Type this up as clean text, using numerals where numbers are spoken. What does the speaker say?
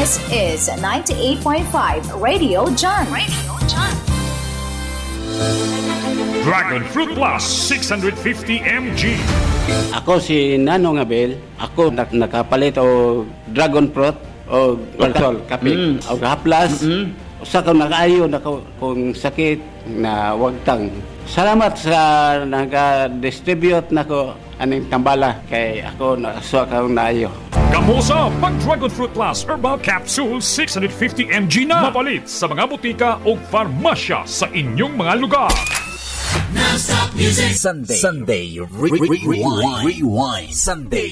This is 98.5 Radio John. Dragon Fruit Plus 650 mg. Ako si Nanong Abel. Ako nakapalit o dragon fruit o Persol kape. O haplas. Usa ko nakaayo na kung sakit na wagtang. Salamat sa naga-distribute nako aning tambala kay ako nakasuwa ka naayo. Kamusa pag Dragon Fruit Plus Herbal Capsule 650 mg na mapalit sa mga butika o farmasya sa inyong mga lugar. Non-stop music. Sunday. Rewind. Sunday.